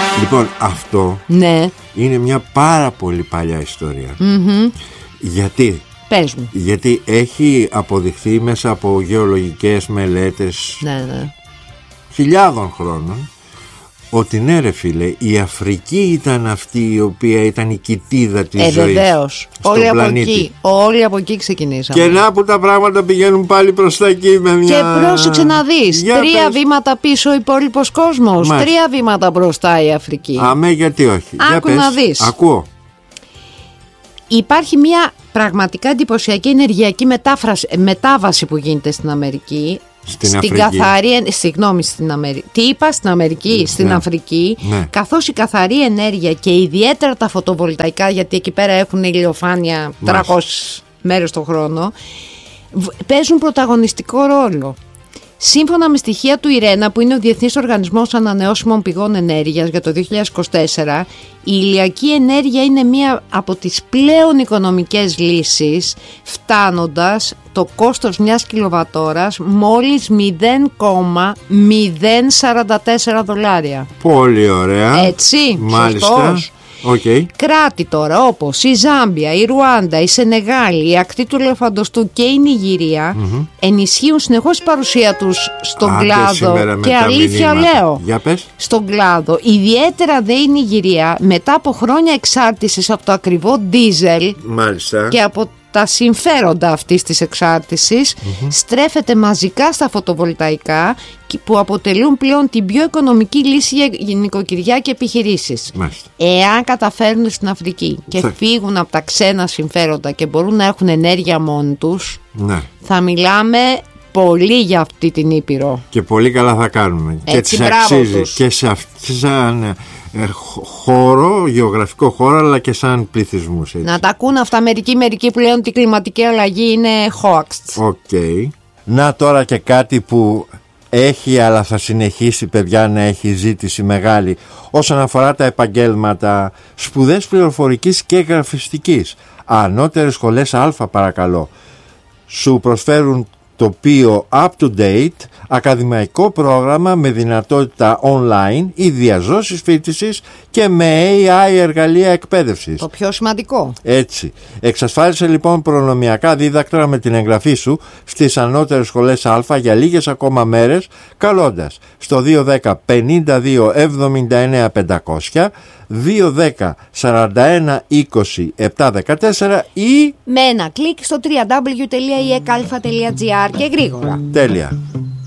Λοιπόν, αυτό είναι μια πάρα πολύ παλιά ιστορία. Γιατί? Πες μου. Γιατί έχει αποδειχθεί μέσα από γεωλογικές μελέτες χιλιάδων χρόνων ότι ναι ρε φίλε, η Αφρική ήταν αυτή η οποία ήταν η κοιτίδα της ζωής. Βεβαίως. Όλοι από εκεί ξεκινήσαμε. Και να που τα πράγματα πηγαίνουν πάλι προς τα εκεί με μια... Και πρόσεξε να δεις, 3 βήματα πίσω ο υπόλοιπος κόσμος, 3 βήματα μπροστά η Αφρική. Αμέ, γιατί όχι. Άκου να δεις. Ακούω. Υπάρχει μια πραγματικά εντυπωσιακή ενεργειακή μετάβαση που γίνεται στην Αμερική. Στην καθαρή, συγγνώμη, στην Αμερική. Τι είπα, στην Αμερική, στην Αφρική. Καθώς η καθαρή ενέργεια και ιδιαίτερα τα φωτοβολταϊκά, γιατί εκεί πέρα έχουν ηλιοφάνεια 300 μέρες το χρόνο, παίζουν πρωταγωνιστικό ρόλο. Σύμφωνα με στοιχεία του ΙΡΕΝΑ, που είναι ο Διεθνής Οργανισμός Ανανεώσιμων Πηγών Ενέργειας για το 2024, η ηλιακή ενέργεια είναι μία από τις πλέον οικονομικές λύσεις, φτάνοντας το κόστος μιας κιλοβατόρας μόλις $0,044. Πολύ ωραία. Έτσι, μάλιστα. Σωστός. Okay. Κράτη τώρα όπως η Ζάμπια, η Ρουάντα, η Σενεγάλη, η ακτή του Ελεφαντοστού και η Νιγηρία ενισχύουν συνεχώς την παρουσία τους στον κλάδο. Και αλήθεια λέω, στον κλάδο. Ιδιαίτερα δε η Νιγηρία, μετά από χρόνια εξάρτησης από το ακριβό ντίζελ και από τα συμφέροντα αυτής της εξάρτησης, στρέφεται μαζικά στα φωτοβολταϊκά, που αποτελούν πλέον την πιο οικονομική λύση για νοικοκυριά και επιχειρήσεις. Εάν καταφέρουν στην Αφρική και φύγουν από τα ξένα συμφέροντα και μπορούν να έχουν ενέργεια μόνοι τους, θα μιλάμε πολύ για αυτή την Ήπειρο. Και πολύ καλά θα κάνουμε. Έτσι, και τις αξίζει και σε αυτή σαν χώρο, γεωγραφικό χώρο, αλλά και σαν πληθυσμούς. Να τα ακούν αυτά μερικοί που λένε ότι η κλιματική αλλαγή είναι hoax. Να τώρα και κάτι που έχει, αλλά θα συνεχίσει, παιδιά, να έχει ζήτηση μεγάλη όσον αφορά τα επαγγέλματα, σπουδές πληροφορικής και γραφιστικής. Ανώτερες σχολές Α, παρακαλώ, σου προσφέρουν τοπίο up to date, ακαδημαϊκό πρόγραμμα με δυνατότητα online ή διαζώσεις φοιτησης και με AI εργαλεία εκπαίδευσης. Το πιο σημαντικό. Έτσι. Εξασφάλισε λοιπόν προνομιακά δίδακτρα με την εγγραφή σου στις ανώτερες σχολές Α για λίγες ακόμα μέρες, καλώντας στο 210 52 79 500, 210 41 20 714 ή με ένα κλικ στο www.ekalfa.gr και γρήγορα. Τέλεια.